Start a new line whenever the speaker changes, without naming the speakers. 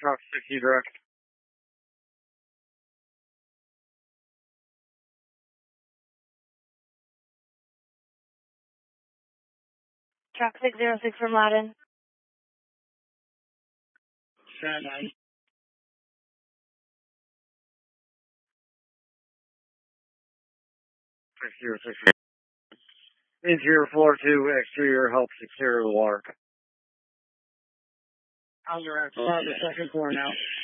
Truck 60 direct.
Truck 606 from Loudoun.
Stand 9. Interior floor 2, exterior helps exterior the water.
I'll direct the second floor now.